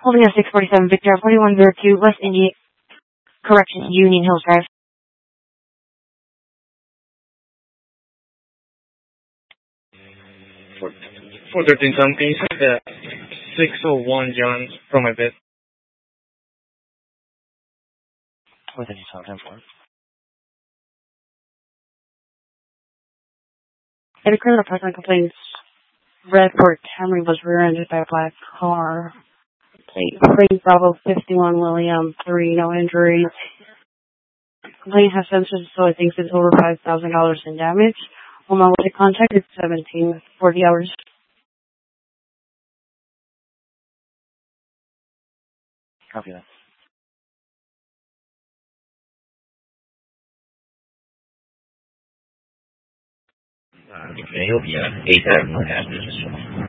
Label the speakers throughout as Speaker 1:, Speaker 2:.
Speaker 1: Holding at 647 Victor, 4102 West Indian Correction, Union Hills Drive.
Speaker 2: 413 Tom, can you send the 601 John from my bed?
Speaker 3: 413 Tom, 10-4.
Speaker 1: It occurred that person complains red Ford Camry was rear-ended by a black car. Plate Frank Bravo 51 William 3, no injuries. Complaint has sensors, so I think it's over $5,000 in damage. On my way to contact, it's 1740 hours.
Speaker 3: Copy that.
Speaker 4: He'll be 8,000 passengers.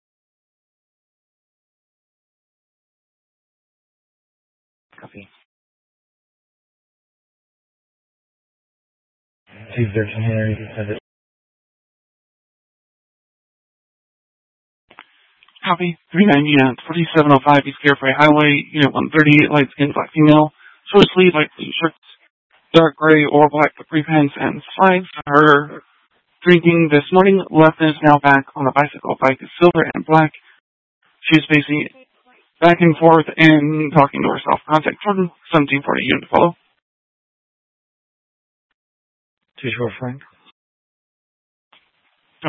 Speaker 3: Copy.
Speaker 2: See if there's some here, you can send it.
Speaker 5: Copy. 390 4705 East Carefree Highway, Unit 138, light skin, black female, short sleeve, light blue shirts, dark gray or black capri pants, and slides. Her drinking this morning, left and is now back on the bicycle. Bike is silver and black. She's facing back and forth and talking to herself. Contact Jordan, 1740 unit to follow.
Speaker 2: 2-4 Frank.
Speaker 5: 10-4.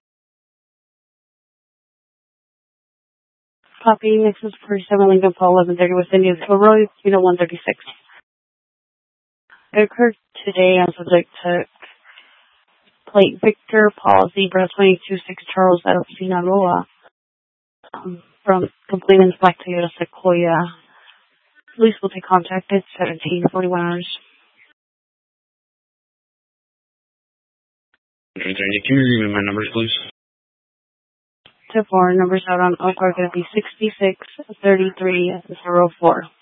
Speaker 1: Copy, Nixon 47 Lincoln Fall 1130 West Indian Road, Unit 136. It occurred today on subject to plate Victor Paul Zebra 226 Charles out of Sinaloa. From complainant's black Toyota Sequoia. Police will take contact at 1741 hours.
Speaker 4: Can you read me my numbers, please?
Speaker 1: To 4 numbers out on Oak are going to be 663304.